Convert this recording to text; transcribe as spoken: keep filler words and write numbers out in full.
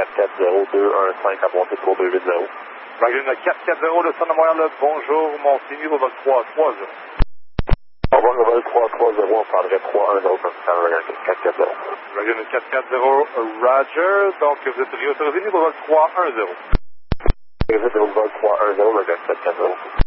quatre quatre zéro deux un cinq à monter pour deux huit zéro. Laguna quatre quatre zéro, le centre de Montréal, bonjour, Montigny, au vol trois trois zéro. Au revoir, le vol trois trois zéro, on prendrait trois un zéro comme ça, quatre quatre zéro. Laguna quatre quatre zéro, Roger, donc vous êtes réautorisé, au vol trois un zéro. Vous êtes au vol trois un zéro, Laguna quatre quatre zéro.